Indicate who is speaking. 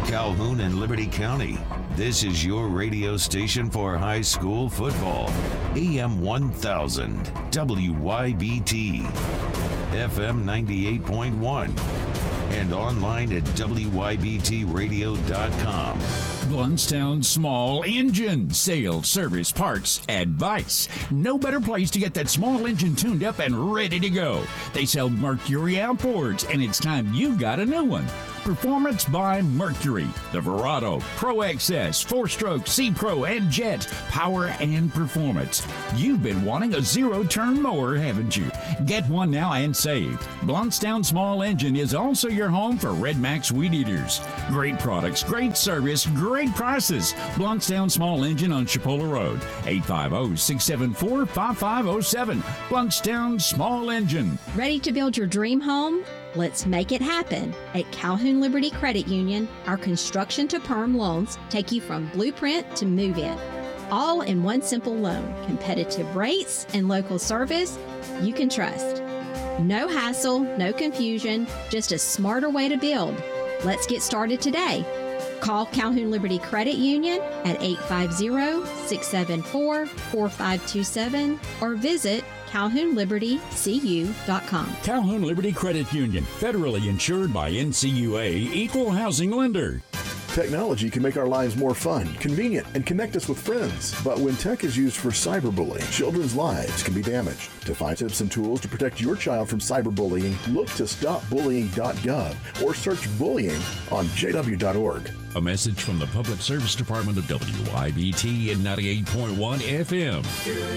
Speaker 1: Calhoun and Liberty County. This is your radio station for high school football. AM 1000, WYBT, FM 98.1, and online at WYBTradio.com.
Speaker 2: Blountstown Small Engine Sales, Service, Parts, Advice. No better place to get that small engine tuned up and ready to go. They sell Mercury outboards, and it's time you got a new one. Performance by Mercury. The Verado, Pro XS, 4-stroke, C-Pro, and Jet. Power and performance. You've been wanting a zero-turn mower, haven't you? Get one now and save. Blountstown Small Engine is also your home for Red Max Weed Eaters. Great products, great service, great prices. Blountstown Small Engine on Chipola Road. 850-674-5507. Blountstown Small Engine.
Speaker 3: Ready to build your dream home? Let's make it happen. At Calhoun Liberty Credit Union, our construction to perm loans take you from blueprint to move-in. All in one simple loan. Competitive rates and local service you can trust. No hassle, no confusion, just a smarter way to build. Let's get started today. Call Calhoun Liberty Credit Union at 850-674-4527 or visit CalhounLibertyCU.com.
Speaker 2: Calhoun Liberty Credit Union, federally insured by NCUA, Equal Housing Lender.
Speaker 4: Technology can make our lives more fun, convenient, and connect us with friends. But when tech is used for cyberbullying, children's lives can be damaged. To find tips and tools to protect your child from cyberbullying, look to stopbullying.gov or search bullying on jw.org.
Speaker 2: A message from the Public Service Department of WYBT and 98.1 FM.